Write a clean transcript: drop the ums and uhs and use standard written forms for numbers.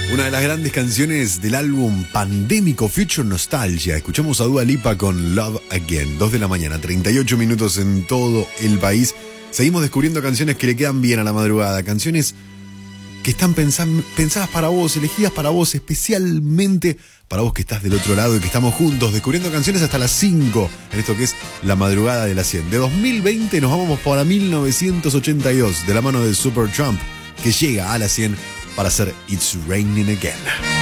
Una de las grandes canciones del álbum Pandémico Future Nostalgia. Escuchamos a Dua Lipa con Love Again. 2 de la mañana, 38 minutos en todo el país. Seguimos descubriendo canciones que le quedan bien a la madrugada. Canciones que están pensadas para vos, elegidas para vos, especialmente para vos que estás del otro lado y que estamos juntos descubriendo canciones hasta las 5 en esto que es la madrugada de las 100. De 2020 nos vamos para 1982 de la mano de Supertramp, que llega a las 100 para hacer It's Raining Again.